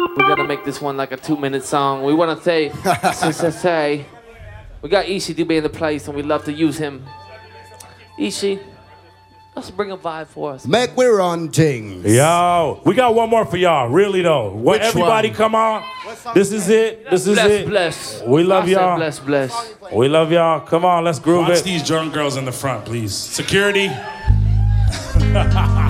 We're gonna make this one like a 2-minute song. We wanna say, say, we got Ishi Dube in the place and we love to use him. Ishi, let's bring a vibe for us. Make we run things. Yo, we got one more for y'all, really though. Which everybody one? come on. This is it. This is Bless, it. bless. We love y'all. Bless, bless. We love y'all. Come on, let's groove Watch it. these drunk girls in the front, please. Security.